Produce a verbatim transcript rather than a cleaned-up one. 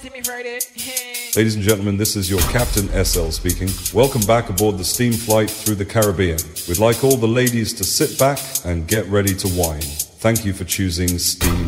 Ladies and gentlemen, this is your Captain S L speaking. Welcome back aboard the steam flight through the Caribbean. We'd like all the ladies to sit back and get ready to wine. Thank you for choosing Steam